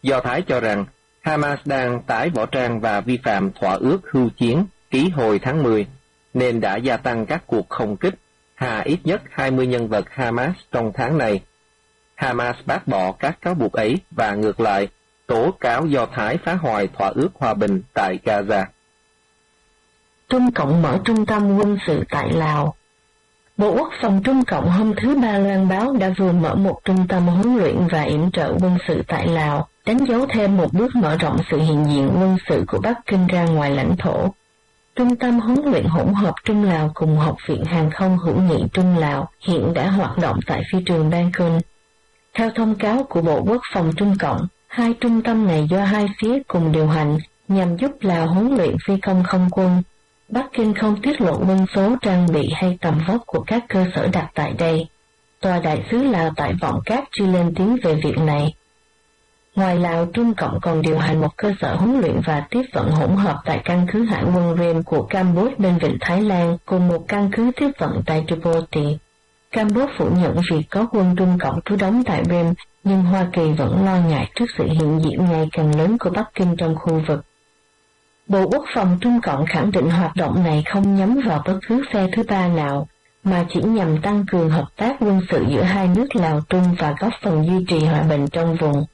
Do Thái cho rằng Hamas đang tái võ trang và vi phạm thỏa ước hưu chiến ký hồi tháng 10, nên đã gia tăng các cuộc không kích, hạ ít nhất 20 nhân vật Hamas trong tháng này. Hamas bác bỏ các cáo buộc ấy và ngược lại, tố cáo Do Thái phá hoại thỏa ước hòa bình tại Gaza. Trung Cộng mở trung tâm quân sự tại Lào. Bộ Quốc phòng Trung Cộng hôm thứ Ba loan báo đã vừa mở một trung tâm huấn luyện và yểm trợ quân sự tại Lào, đánh dấu thêm một bước mở rộng sự hiện diện quân sự của Bắc Kinh ra ngoài lãnh thổ. Trung tâm huấn luyện hỗn hợp Trung Lào cùng Học viện Hàng không hữu nghị Trung Lào hiện đã hoạt động tại phi trường Bangkok. Theo thông cáo của Bộ Quốc phòng Trung Cộng, hai trung tâm này do hai phía cùng điều hành nhằm giúp Lào huấn luyện phi công không quân. Bắc Kinh không tiết lộ quân số, trang bị hay tầm vóc của các cơ sở đặt tại đây. Tòa đại sứ Lào tại Vọng Cát chưa lên tiếng về việc này. Ngoài Lào, Trung Cộng còn điều hành một cơ sở huấn luyện và tiếp vận hỗn hợp tại căn cứ hải quân Rem của Campuchia bên vịnh Thái Lan, cùng một căn cứ tiếp vận tại Djibouti. Campuchia phủ nhận việc có quân Trung Cộng trú đóng tại Rem, nhưng Hoa Kỳ vẫn lo ngại trước sự hiện diện ngày càng lớn của Bắc Kinh trong khu vực. Bộ Quốc phòng Trung Cộng khẳng định hoạt động này không nhắm vào bất cứ phe thứ ba nào, mà chỉ nhằm tăng cường hợp tác quân sự giữa hai nước Lào Trung và góp phần duy trì hòa bình trong vùng.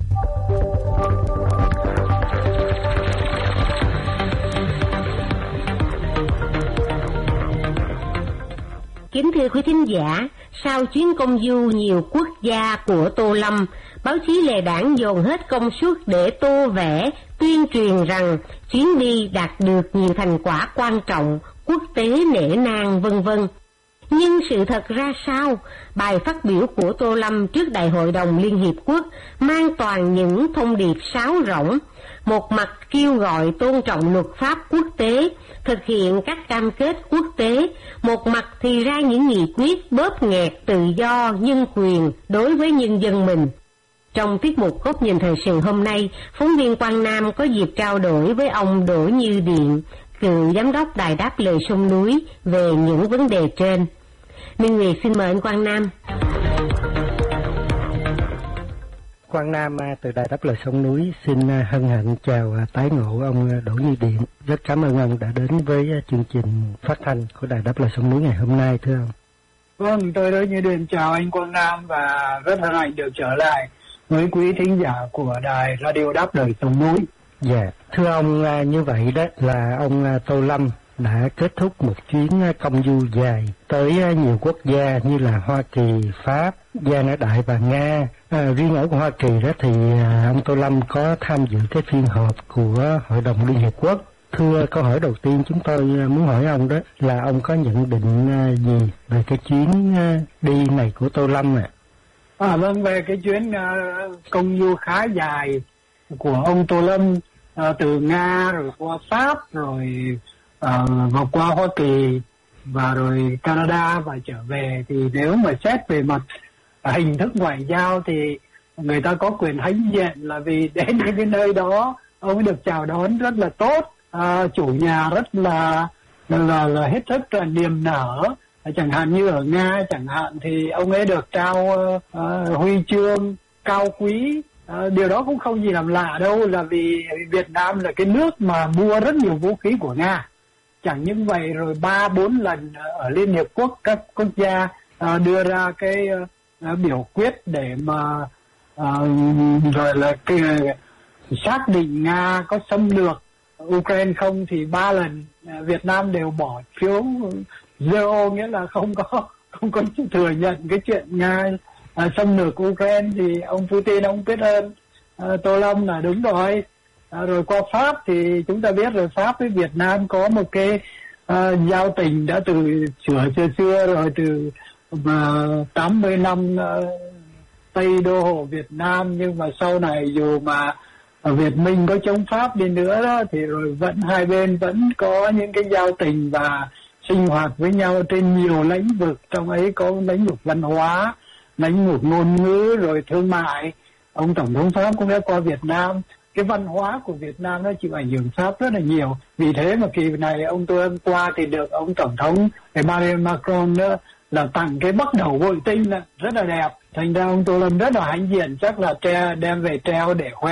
Kính thưa quý thính giả, sau chuyến công du nhiều quốc gia của Tô Lâm, báo chí lề đảng dồn hết công suất để tô vẽ, tuyên truyền rằng chuyến đi đạt được nhiều thành quả quan trọng, quốc tế nể nang vân vân. Nhưng sự thật ra sao? Bài phát biểu của Tô Lâm trước Đại hội đồng Liên Hiệp Quốc mang toàn những thông điệp sáo rỗng. Một mặt kêu gọi tôn trọng luật pháp quốc tế, thực hiện các cam kết quốc tế, một mặt thì ra những nghị quyết bóp nghẹt tự do, nhân quyền đối với nhân dân mình. Trong tiết mục Góc nhìn thời sự hôm nay, phóng viên Quang Nam có dịp trao đổi với ông Đỗ Như Điện, cựu giám đốc Đài Đáp Lời Sông Núi về những vấn đề trên. Minh Nguyệt xin mời anh Quang Nam. Quang Nam từ Đài Đáp Lời Sông Núi xin hân hạnh chào tái ngộ ông Đỗ Như Điện. Rất cảm ơn ông đã đến với chương trình phát thanh của Đài Đáp Lời Sông Núi ngày hôm nay, thưa ông. Vâng, tôi Đỗ Như Điện chào anh Quang Nam và rất hân hạnh được trở lại với quý thính giả của Đài Radio Đáp Lời Sông Núi. Dạ, thưa ông, như vậy đó là ông Tô Lâm đã kết thúc một chuyến công du dài tới nhiều quốc gia như là Hoa Kỳ, Pháp, Gia Nã Đại và Nga. Riêng ở Hoa Kỳ đó thì ông Tô Lâm có tham dự cái phiên họp của Hội đồng Liên Hiệp Quốc. Thưa, câu hỏi đầu tiên chúng tôi muốn hỏi ông đó là ông có nhận định gì về cái chuyến đi này của Tô Lâm ạ? Vâng, về cái chuyến công du khá dài của ông Tô Lâm từ Nga rồi qua Pháp rồi vào qua Hoa Kỳ và rồi Canada và trở về, thì nếu mà xét về mặt hình thức ngoại giao thì người ta có quyền hãnh diện là vì đến cái nơi đó ông ấy được chào đón rất là tốt, chủ nhà rất là hết sức là niềm nở. Chẳng hạn như ở Nga chẳng hạn thì ông ấy được trao huy chương cao quý. Điều đó cũng không gì làm lạ đâu, là vì Việt Nam là cái nước mà mua rất nhiều vũ khí của Nga. Chẳng những vậy, rồi 3-4 lần ở Liên Hiệp Quốc các quốc gia đưa ra cái biểu quyết để mà rồi là cái xác định Nga có xâm lược Ukraine không, thì 3 lần Việt Nam đều bỏ phiếu zero, nghĩa là không có thừa nhận cái chuyện Nga xâm lược Ukraine. Thì ông Putin ông biết ơn Tô Lâm là đúng rồi. Rồi qua Pháp thì chúng ta biết rồi, Pháp với Việt Nam có một cái giao tình đã từ xưa rồi, từ 80 năm Tây đô hộ Việt Nam. Nhưng mà sau này dù mà Việt Minh có chống Pháp đi nữa đó, thì rồi vẫn hai bên vẫn có những cái giao tình và sinh hoạt với nhau trên nhiều lĩnh vực. Trong ấy có lĩnh vực văn hóa, lĩnh vực ngôn ngữ, rồi thương mại. Ông Tổng thống Pháp cũng đã qua Việt Nam. Cái văn hóa của Việt Nam nó chịu ảnh hưởng Pháp rất là nhiều. Vì thế mà kỳ này ông tôi hôm qua thì được ông Tổng thống Emmanuel Macron đó là tặng cái bắt đầu bội tinh rất là đẹp. Thành ra ông Tô Lâm rất là hãnh diện, chắc là đem về treo để khoe.